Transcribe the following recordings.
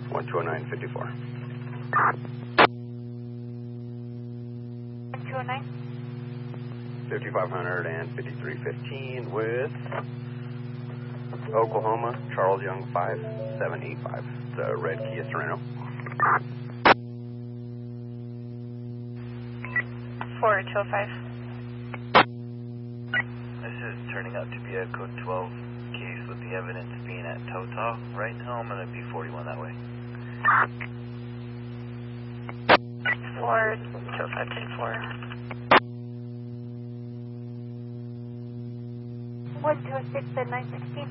1209.54. 209. 5500 and 5315 with Oklahoma, Charles Young 5785. It's a red Kia Sorento. 4205. This is turning out to be a code 12 case with the evidence being at Total. Right now I'm going to be 41 that way. 4205 1206 at 916.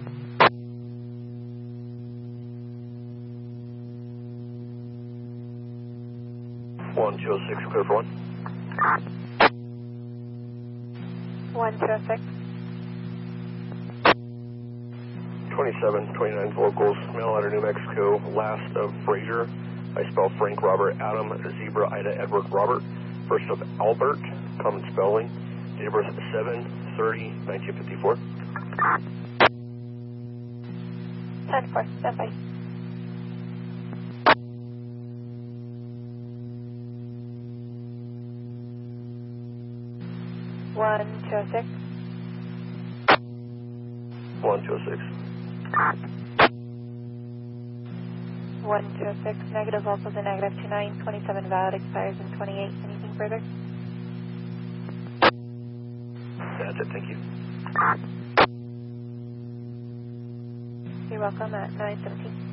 1206, clear for 1. 1206. 2729 locals, mail out of New Mexico, last of Fraser. I spell Frank Robert Adam Zebra Ida Edward Robert. First of Albert, common spelling. Date of birth 7/30/1954. 10-4, stand by. One, 206. 1206. 1206, negative vocals and negative 29, 27 valid, expires in 28. Anything further? That's it, thank you. You're welcome at 917.